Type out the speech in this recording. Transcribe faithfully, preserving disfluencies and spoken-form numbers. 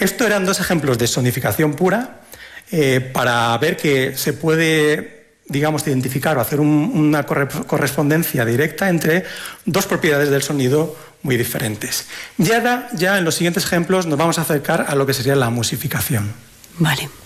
Esto eran dos ejemplos de sonificación pura eh, para ver que se puede, digamos, identificar o hacer un, una corre correspondencia directa entre dos propiedades del sonido muy diferentes. Y ahora, ya en los siguientes ejemplos, nos vamos a acercar a lo que sería la musificación. Vale.